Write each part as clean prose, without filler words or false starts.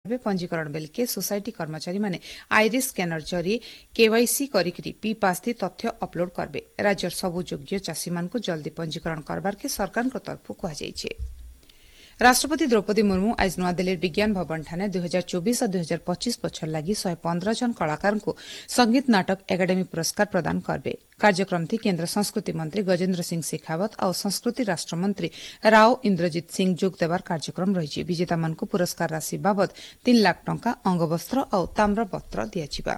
पंजीकरण बेलके सोसाइटी कर्मचारी माने आईरिस स्कैनर जरिए केवाईसी करिकरी पी पास्ती तथ्य अपलोड करबे। राज्यर सबु योग्य चाषी मानकु जल्दी पंजीकरण करबार के सरकार तरफ कहुଯାଇଛି। राष्ट्रपति द्रौपदी मुर्मू आज नूआदिल्ली विज्ञान भवन ठाने 2024 और 2025 बछर लगी 115 जन कलाकार को संगीत नाटक एकाडेमी पुरस्कार प्रदान करबे। कार्यक्रम थी केन्द्र संस्कृति मंत्री गजेन्द्र सिंह शेखावत और संस्कृति राष्ट्रमंत्री राव इंद्रजीत सिंह जोग देवार कार्यक्रम रही। विजेता मन को पुरस्कार राशि बाबद 3 लाख टंका अंगवस्त्र और ताम्रपत्र दिया।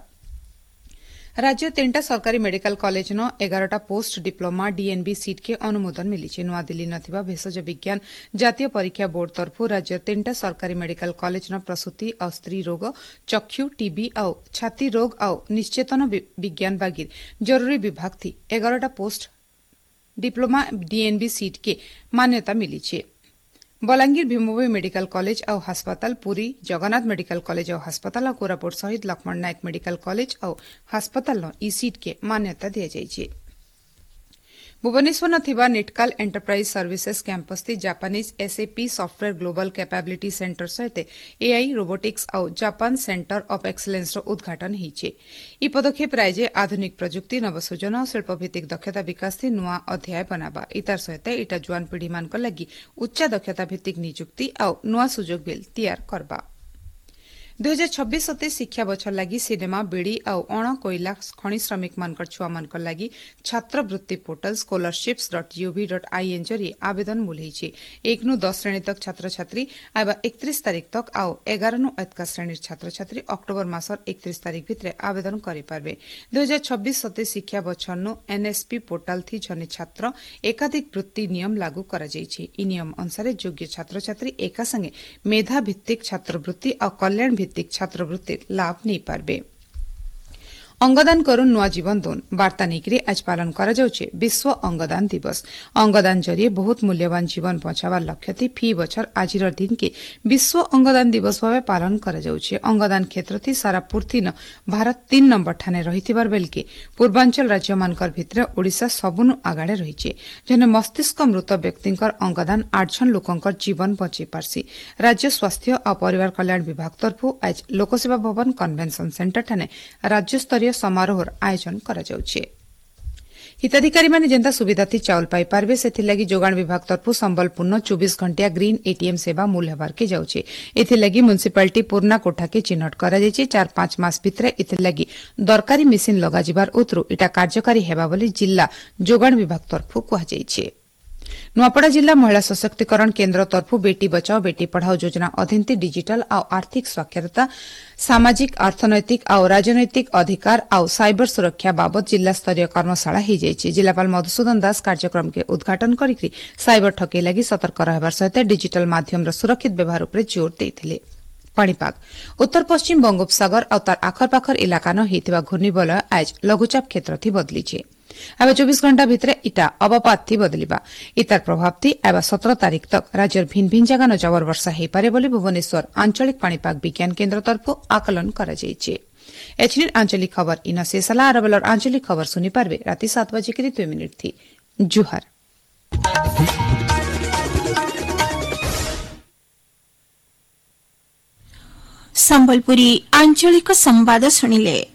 राज्य 3टा सरकारी medical college 11टा post diploma DNB seat के अनुमोदन मिली। नूआदिल्ली नथिबा भेषज विज्ञान जातीय परीक्षा बोर्ड तरफु राज्य 3टा सरकारी मेडिकल कॉलेज प्रसूति और स्त्री रोग चक्षु टीबी और छाती रोग और निश्चेतन विज्ञान बागिर जरूरी विभाग थी 11टा पोस्ट डिप्लोमा डीएनबी सीट के मान्यता मिली। बलांगीर भीमभोई मेडिकल कॉलेज और अस्पताल, पुरी जगन्नाथ मेडिकल कॉलेज और अस्पताल और कोरापुट सहित लक्ष्मण नायक मेडिकल कॉलेज और अस्पताल ई सीट के मान्यता दिया जायछि। भुवनेश्वर नथिबा नेटकाल एंटरप्राइज सर्विसेज कैंपस थी Japanese SAP software global capability centre सहित एआई रोबोटिक्स और जापान सेंटर ऑफ एक्सलेंस उद्घाटन होइछे। ई पदक्षेप राज्य आधुनिक प्रजुक्ति नवसृजन और शिल्पभित्तिक दक्षता विकास थी नुआ अध्याय बनाबा। इतार सहित इटा जुआन पीढ़ी मानक लगी उच्च दक्षता भित्तिक नियुक्ति और नुआ सुजोग बिल तैयार करबा। 2026 शिक्षा बछर लगी सिनेमा बीड़ी और अण कोईला खनि श्रमिक मानकर छुआ मानकर लगी छात्रवृत्ति पोर्टल scholarships.uv.in जरिए आवेदन मूल्य 1 नु 10 श्रेणी तक छात्र छात्री आबा 31 तारीख तक आउ 11 नु 11 श्रेणी छात्र छात्री अक्टोबर मासर 31 तारीख भितरे आवेदन करि पारबे। 2026 शिक्षा बछर नु एनएसपी पोर्टल थी जने छात्र एकाधिक वृत्ति नियम लागू करा जायछि। ई नियम अनुसार योग्य छात्र छात्री एका संगे मेधा भित्तिक छात्रवृत्ति और कल्याण भित्तिक छात्रवृत्ति लाभ नहीं पारबे। अंगदान करुन नुआ जीवन दोन वार्ता नेकरी आज पालन करा जाउछे विश्व अंगदान दिवस। अंगदान जरिए बहुत मूल्यवान जीवन बचावा लक्ष्य थी फी बछर आजिर दिन के विश्व अंगदान दिवस भावे पालन करा जाउछे। अंगदान क्षेत्र थी सारा पूर्ति न भारत 3 नंबर ठाने रहिथिबार बेलके पूर्वांचल राज्य मानकर भितरे ओडिशा सबुनु आगाडे रहिछे। जने मस्तिष्क मृत व्यक्तिंकर अंगदान 8 जन लोकंकर जीवन बचे पारसी। राज्य स्वास्थ्य और परिवार कल्याण विभाग तरफु आज लोकसेवा भवन कन्वेंशन सेंटर ठाने राज्य स्तरीय समारोह आयोजन करा जाउछे। हिताधिकारी माने जेंता सुविधा थी चाउल पाई पारबे सेथि लगी जोगाण विभाग तरफु संबलपूर्ण 24 घंटिया ग्रीन एटीएम सेवा मूल हेबार के जाउछे। एथि लगी म्युनिसिपालिटी पूर्णा कोठा के चिन्हट करा जायछि। 4-5 मास भितरे एथि लगी दरकारी मेसिन लगा जिबार उतरु इटा कार्यकारी हेबा बोली जिल्ला जोगाण विभाग तरफु कहा जायछि। नुआपड़ा जिला महिला सशक्तिकरण केन्द्र तरफु बेटी बचाओ बेटी पढ़ाओ योजना अधीन डिजिटल और आर्थिक साक्षरता सामाजिक अर्थनैतिक और राजनैतिक अधिकार और साइबर सुरक्षा बाबद जिला स्तरीय कर्मशाला हो जायछि। जिलापाल मधुसूदन दास कार्यक्रम के उद्घाटन करी साइबर ठके लगी सतर्क रहबार सहित डिजिटल माध्यम सुरक्षित व्यवहार उपर जोर देथिले। पाणीपाग उत्तर पश्चिम बंगोपसागर और तार आखरपाखर इलाका न होइतिबा घूर्णिबलय आज लघुचाप क्षेत्र थी बदलीछे। आबा 24 घंटा भितरे इटा अवपात थी बदलिबा। इतार प्रभाव थी आबा 17 तारीख तक राज्यर भिन्न भिन्न जगह न जबर वर्षा हो पारे बोली भुवनेश्वर आंचलिक पाणीपाग विज्ञान केन्द्र तरफु आकलन करा जायछि। एचडी आंचलिक खबर इन शेषला अरबलर आंचलिक खबर सुनि पारबे राति 7:02 थी। जुहार। संबलपुरी आंचलिक संवाद सुनिले।